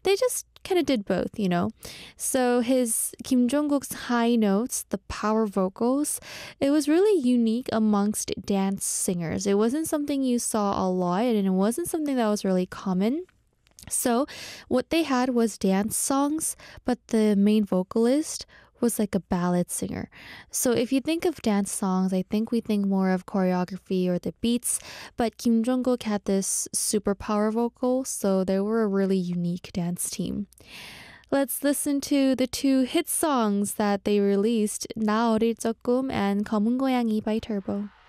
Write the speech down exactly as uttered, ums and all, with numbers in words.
they just kind of did both, you know. So his Kim Jong-kook's high notes, the power vocals, it was really unique amongst dance singers. It wasn't something you saw a lot, and it wasn't something that was really common. So, what they had was dance songs, but the main vocalist was like a ballad singer. So, if you think of dance songs, I think we think more of choreography or the beats, but Kim Jong-kook had this superpower vocal, so they were a really unique dance team. Let's listen to the two hit songs that they released, 나 어릴 적꿈 and 검은 고양이 by Turbo.